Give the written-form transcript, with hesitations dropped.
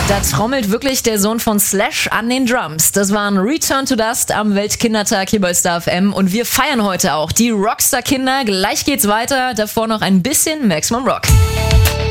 Da trommelt wirklich der Sohn von Slash an den Drums. Das war ein Return to Dust am Weltkindertag hier bei Star FM. Und wir feiern heute auch die Rockstar-Kinder. Gleich geht's weiter. Davor noch ein bisschen Maximum Rock.